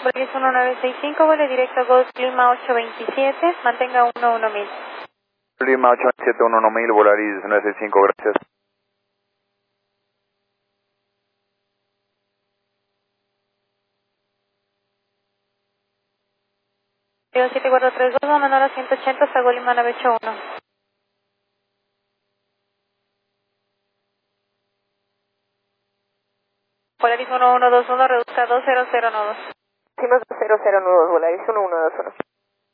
Volaris 1965, vuele directo a Gulf Lima 827, mantenga 11000. Lima 8711000, Volaris 965, gracias. Digo 7432, va a menor a 180 hasta Gulf Lima 981. Volaris 1121, reduzca 200 nodos. Hicimos 00 nudos, Volaris 1121.